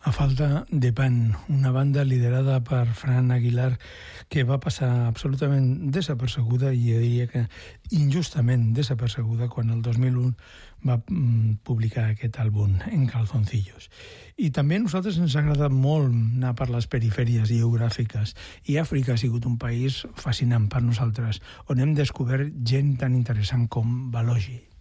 A falta de pan, una banda liderada per Fran Aguilar que va passar absolutament desapercebuda, i jo diria que injustament desapercebuda, quan el 2001 va publicar aquest àlbum En calzoncillos. I també a nosaltres ens ha agradat molt anar per les perifèries geogràfiques, i Àfrica ha sigut un país fascinant per nosaltres, on hem descobert gent tan interessant com Balogi.